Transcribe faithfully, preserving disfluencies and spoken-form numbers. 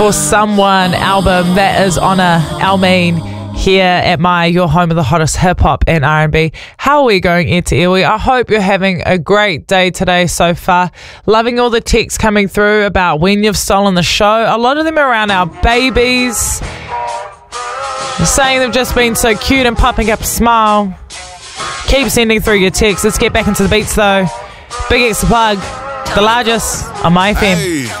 For Someone album that is on a Almeen here at my your home of the hottest hip hop and R and B. How are we going, ear to ear? I hope you're having a great day today so far. Loving all the texts coming through about when you've stolen the show. A lot of them are around our babies, saying they've just been so cute and popping up a smile. Keep sending through your texts. Let's get back into the beats though. Big X Plug, the largest on my F M. Hey.